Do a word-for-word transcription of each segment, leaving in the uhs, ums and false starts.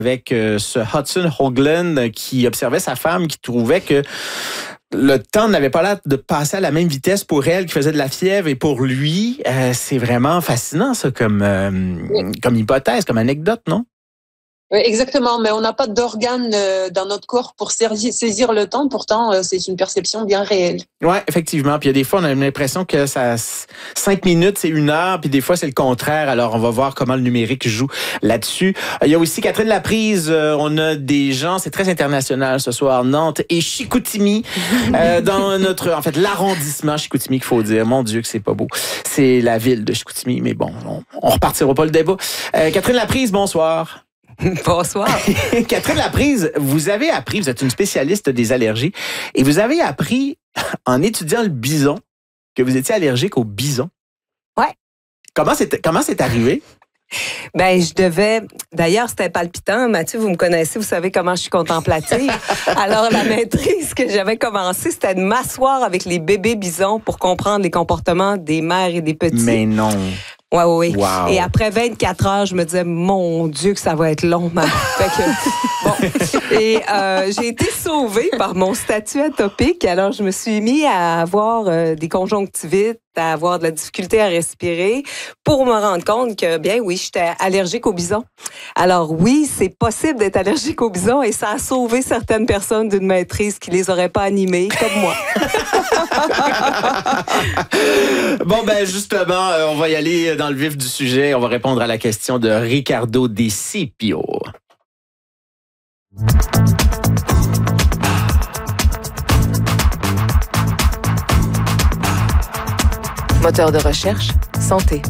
avec euh, ce Hudson Hoagland qui observait sa femme, qui trouvait que le temps n'avait pas l'air de passer à la même vitesse pour elle qui faisait de la fièvre et pour lui. Euh, c'est vraiment fascinant, ça, comme, euh, oui. comme hypothèse, comme anecdote, non? Oui, exactement, mais on n'a pas d'organes euh, dans notre corps pour saisir, saisir le temps. Pourtant, euh, c'est une perception bien réelle. Oui, effectivement. Puis il y a des fois, on a l'impression que ça cinq minutes, c'est une heure, puis des fois, c'est le contraire. Alors, on va voir comment le numérique joue là-dessus. Il y a aussi Catherine Laprise. Euh, on a des gens, c'est très international ce soir, Nantes et Chicoutimi. euh, dans notre, en fait, l'arrondissement Chicoutimi, qu'il faut dire. Mon Dieu, que c'est pas beau. C'est la ville de Chicoutimi, mais bon, on, on repartira pas le débat. Euh, Catherine Laprise, bonsoir. Bonsoir. Catherine Laprise, vous avez appris, vous êtes une spécialiste des allergies, et vous avez appris, en étudiant le bison, que vous étiez allergique au bison. Ouais. Comment c'est, comment c'est arrivé? Ben, je devais... D'ailleurs, c'était palpitant. Mathieu, vous me connaissez, vous savez comment je suis contemplative. Alors, la maîtrise que j'avais commencée, c'était de m'asseoir avec les bébés bisons pour comprendre les comportements des mères et des petits. Mais non. Oui, oui, oui. Wow. Et après vingt-quatre heures, je me disais, mon Dieu, que ça va être long. Fait que, bon. Et euh, j'ai été sauvée par mon statut atopique. Alors, je me suis mis à avoir euh, des conjonctivites, à avoir de la difficulté à respirer pour me rendre compte que, bien oui, j'étais allergique au bison. Alors oui, c'est possible d'être allergique au bison et ça a sauvé certaines personnes d'une maîtrise qui les aurait pas animées, comme moi. Bon, ben justement, euh, on va y aller dans le vif du sujet. On va répondre à la question de Ricardo Desipio. Moteur de recherche, santé.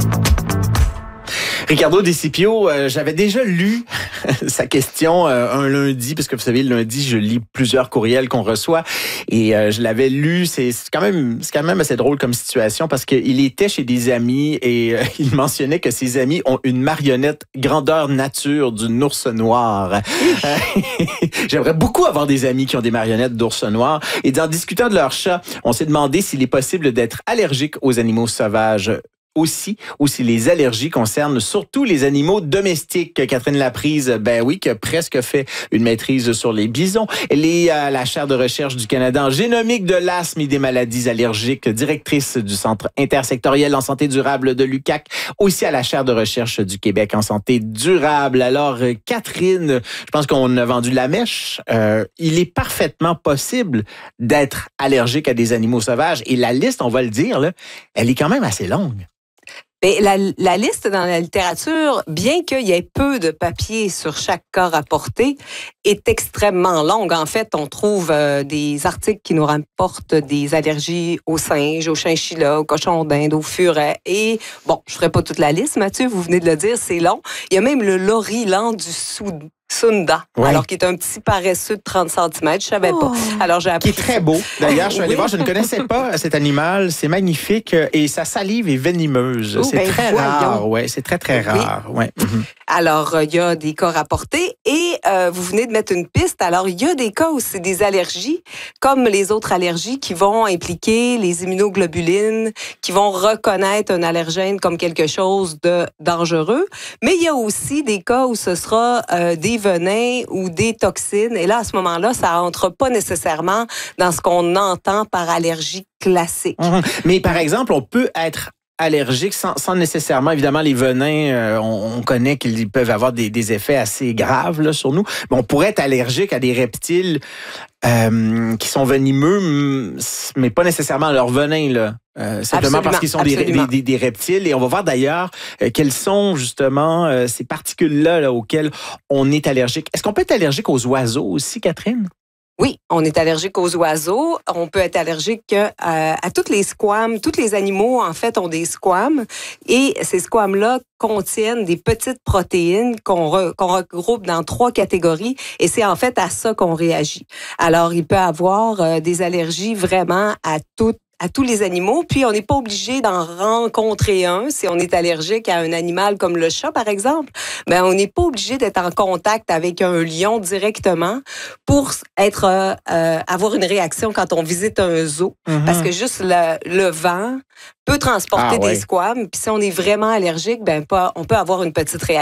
Ricardo Desipio, euh, j'avais déjà lu sa question euh, un lundi, parce que vous savez, le lundi, je lis plusieurs courriels qu'on reçoit, et euh, je l'avais lu. C'est, c'est quand même, c'est quand même assez drôle comme situation, parce qu'il était chez des amis et euh, il mentionnait que ses amis ont une marionnette grandeur nature d'une ours noire. J'aimerais beaucoup avoir des amis qui ont des marionnettes d'ours noirs. Et en discutant de leur chat, on s'est demandé s'il est possible d'être allergique aux animaux sauvages aussi, ou si les allergies concernent surtout les animaux domestiques. Catherine Laprise, ben oui, qui a presque fait une maîtrise sur les bisons. Elle est à la chaire de recherche du Canada en génomique de l'asthme et des maladies allergiques, directrice du Centre intersectoriel en santé durable de l'U Q A C, aussi à la chaire de recherche du Québec en santé durable. Alors, Catherine, je pense qu'on a vendu la mèche. Euh, il est parfaitement possible d'être allergique à des animaux sauvages, et la liste, on va le dire, là, elle est quand même assez longue. Mais la, la liste dans la littérature, bien qu'il y ait peu de papier sur chaque cas rapporté, est extrêmement longue. En fait, on trouve euh, des articles qui nous rapportent des allergies aux singes, aux chinchillas, aux cochons d'Inde, aux furets. Et bon, je ne ferai pas toute la liste, Mathieu, vous venez de le dire, c'est long. Il y a même le lorilan du Soudan. Sunda, oui. Alors qui est un petit paresseux de trente centimètres, je savais oh. pas. Alors j'ai appris. Qui est très beau. D'ailleurs, je suis allée oui. voir, je ne connaissais pas cet animal, c'est magnifique et sa salive est venimeuse. Oh, c'est ben très voyons. rare, ouais, c'est très très rare, oui. ouais. Mm-hmm. Alors il y a des cas rapportés et euh, vous venez de mettre une piste. Alors il y a des cas où c'est des allergies, comme les autres allergies, qui vont impliquer les immunoglobulines, qui vont reconnaître un allergène comme quelque chose de dangereux. Mais il y a aussi des cas où ce sera euh, des venins ou des toxines. Et là, à ce moment-là, ça entre pas nécessairement dans ce qu'on entend par allergie classique. Mmh. Mais par exemple, on peut être allergique sans, sans nécessairement, évidemment, les venins, euh, on, on connaît qu'ils peuvent avoir des, des effets assez graves là, sur nous. Mais on pourrait être allergique à des reptiles euh, qui sont venimeux, mais pas nécessairement à leur venin, là. Euh, simplement absolument, parce qu'ils sont des, des, des, des reptiles. Et on va voir d'ailleurs euh, quelles sont justement euh, ces particules-là là, auxquelles on est allergique. Est-ce qu'on peut être allergique aux oiseaux aussi, Catherine? Oui, on est allergique aux oiseaux. On peut être allergique euh, à toutes les squames. Tous les animaux, en fait, ont des squames. Et ces squames-là contiennent des petites protéines qu'on, re, qu'on regroupe dans trois catégories. Et c'est en fait à ça qu'on réagit. Alors, il peut avoir euh, des allergies vraiment à toutes à tous les animaux, puis on n'est pas obligé d'en rencontrer un. Si on est allergique à un animal comme le chat, par exemple, ben on n'est pas obligé d'être en contact avec un lion directement pour être euh, euh, avoir une réaction quand on visite un zoo. Mm-hmm. Parce que juste le, le vent peut transporter ah, des ouais. squames, puis si on est vraiment allergique, ben pas, on peut avoir une petite réaction.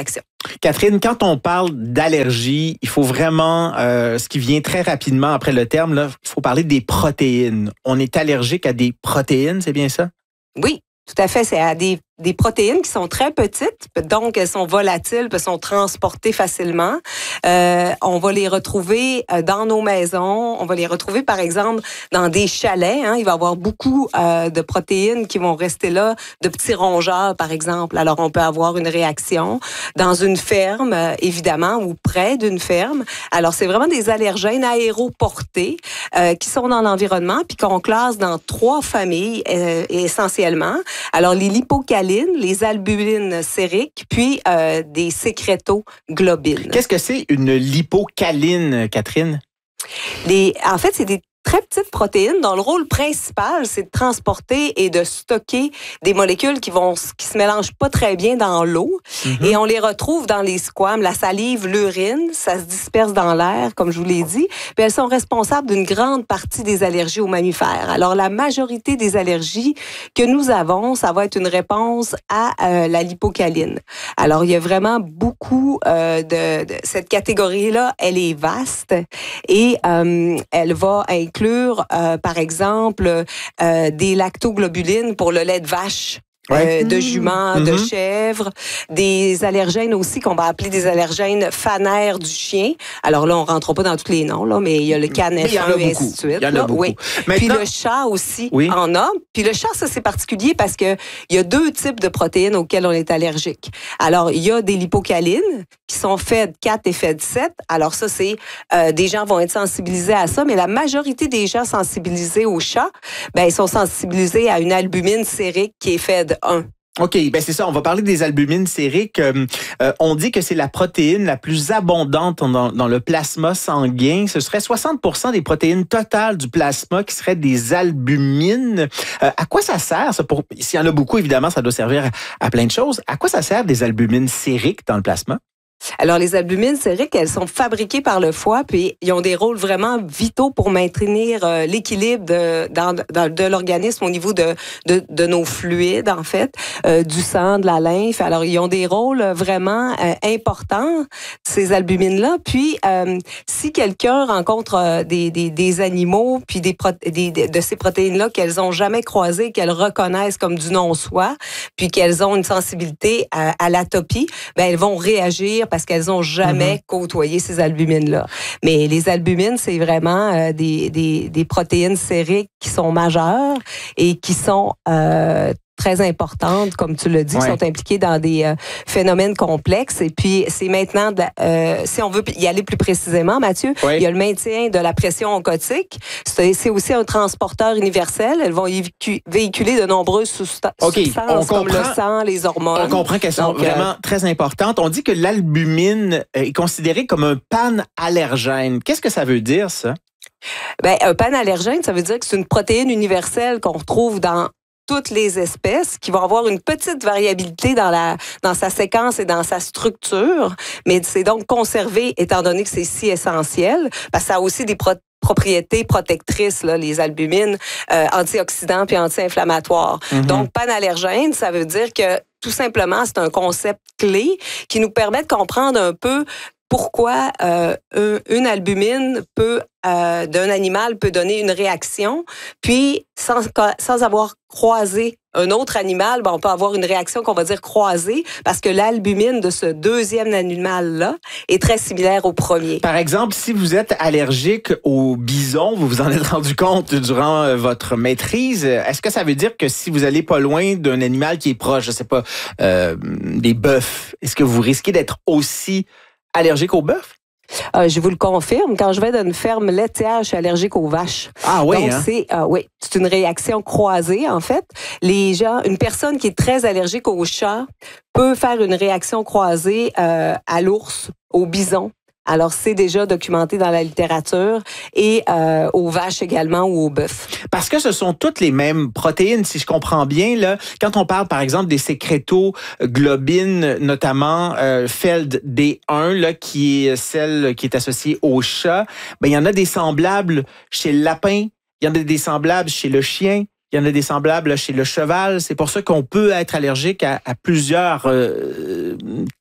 Catherine, quand on parle d'allergie, il faut vraiment, euh, ce qui vient très rapidement après le terme, là, il faut parler des protéines. On est allergique à des protéines, c'est bien ça? Oui. Tout à fait, c'est à des, des protéines qui sont très petites, donc elles sont volatiles, elles sont transportées facilement. Euh, on va les retrouver dans nos maisons, on va les retrouver par exemple dans des chalets. Hein, il va y avoir beaucoup euh, de protéines qui vont rester là, de petits rongeurs par exemple. Alors on peut avoir une réaction dans une ferme, euh, évidemment, ou près d'une ferme. Alors c'est vraiment des allergènes aéroportés euh, qui sont dans l'environnement puis qu'on classe dans trois familles euh, essentiellement. Alors, les lipocalines, les albumines sériques, puis euh, des sécrétoglobines. Qu'est-ce que c'est une lipocaline, Catherine? Les, en fait, c'est des très petites protéines dont le rôle principal, c'est de transporter et de stocker des molécules qui vont qui se mélangent pas très bien dans l'eau. Mm-hmm. Et on les retrouve dans les squames, la salive, l'urine, ça se disperse dans l'air, comme je vous l'ai dit. Puis elles sont responsables d'une grande partie des allergies aux mammifères. Alors, la majorité des allergies que nous avons, ça va être une réponse à euh, la lipocaline. Alors, il y a vraiment beaucoup euh, de, de... Cette catégorie-là, elle est vaste et euh, elle va inclure inclure, euh, par exemple, euh, des lactoglobulines pour le lait de vache. Ouais. Euh, de jument, mmh. de chèvre, des allergènes aussi qu'on va appeler des allergènes fanaires du chien. Alors là, on rentre pas dans tous les noms, là, mais il y a le canef et ainsi de suite. Il y en a beaucoup. Oui. Maintenant, puis le chat aussi oui. en a. Puis le chat, ça c'est particulier parce que il y a deux types de protéines auxquelles on est allergique. Alors, il y a des lipocalines qui sont F E D quatre et F E D sept. Alors ça, c'est euh, des gens vont être sensibilisés à ça, mais la majorité des gens sensibilisés au chat, ben ils sont sensibilisés à une albumine sérique qui est F E D un. OK, ben c'est ça. On va parler des albumines sériques. Euh, euh, on dit que c'est la protéine la plus abondante dans, dans le plasma sanguin. Ce serait soixante pour cent des protéines totales du plasma qui seraient des albumines. Euh, à quoi ça sert, ça? Pour, s'il y en a beaucoup, évidemment, ça doit servir à, à plein de choses. À quoi ça sert des albumines sériques dans le plasma? Alors, les albumines sériques, elles sont fabriquées par le foie, puis ils ont des rôles vraiment vitaux pour maintenir euh, l'équilibre de, dans, dans, de l'organisme au niveau de, de, de nos fluides, en fait, euh, du sang, de la lymphe. Alors, ils ont des rôles vraiment euh, importants, ces albumines-là. Puis, euh, si quelqu'un rencontre euh, des, des, des animaux, puis des, pro- des de ces protéines-là qu'elles ont jamais croisées, qu'elles reconnaissent comme du non-soi, puis qu'elles ont une sensibilité à, à l'atopie, ben elles vont réagir parce qu'elles n'ont jamais mm-hmm. côtoyé ces albumines-là. Mais les albumines, c'est vraiment euh, des, des, des protéines sériques qui sont majeures et qui sont euh, très importantes, comme tu le dis, ouais. qui sont impliquées dans des euh, phénomènes complexes. Et puis, c'est maintenant, de, euh, si on veut y aller plus précisément, Mathieu, ouais. il y a le maintien de la pression oncotique. C'est, c'est aussi un transporteur universel.Elles vont véhicu- véhiculer de nombreuses substances okay. on comme comprend, le sang, les hormones. On comprend qu'elles sont Donc, vraiment euh, très importantes. On dit que l'albumine est considérée comme un panallergène. Qu'est-ce que ça veut dire, ça? Ben, un panallergène, ça veut dire que c'est une protéine universelle qu'on retrouve dans toutes les espèces, qui vont avoir une petite variabilité dans la dans sa séquence et dans sa structure, mais c'est donc conservé étant donné que c'est si essentiel, parce que ça a aussi des pro- propriétés protectrices, là, les albumines, euh, antioxydants puis anti-inflammatoires. Mm-hmm. Donc, panallergène, ça veut dire que tout simplement, c'est un concept clé qui nous permet de comprendre un peu pourquoi euh, une albumine peut euh, d'un animal peut donner une réaction, puis sans, sans avoir croisé un autre animal, ben on peut avoir une réaction qu'on va dire croisée, parce que l'albumine de ce deuxième animal-là est très similaire au premier. Par exemple, si vous êtes allergique au bison, vous vous en êtes rendu compte durant euh, votre maîtrise, est-ce que ça veut dire que si vous allez pas loin d'un animal qui est proche, je sais pas, euh, des bœufs, est-ce que vous risquez d'être aussi allergique aux bœufs? Euh, je vous le confirme, quand je vais dans une ferme laitière, je suis allergique aux vaches. Ah oui, Donc, hein? c'est, euh, oui, c'est une réaction croisée, en fait. Les gens, une personne qui est très allergique aux chats peut faire une réaction croisée euh, à l'ours, au bison. Alors, c'est déjà documenté dans la littérature et euh, aux vaches également ou aux bœufs. Parce que ce sont toutes les mêmes protéines, si je comprends bien. Là, quand on parle, par exemple, des sécrétoglobines, notamment euh, F E D D un, là, qui est celle qui est associée au chat, ben, il y en a des semblables chez le lapin, il y en a des semblables chez le chien, il y en a des semblables chez le cheval. C'est pour ça qu'on peut être allergique à, à plusieurs... Euh,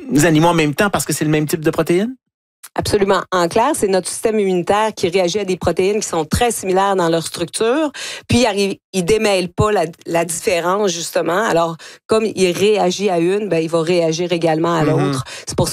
animaux en même temps parce que c'est le même type de protéines? Absolument. En clair, c'est notre système immunitaire qui réagit à des protéines qui sont très similaires dans leur structure, puis il ne démêle pas la, la différence, justement. Alors, comme il réagit à une, ben, il va réagir également à l'autre. Mm-hmm. C'est pour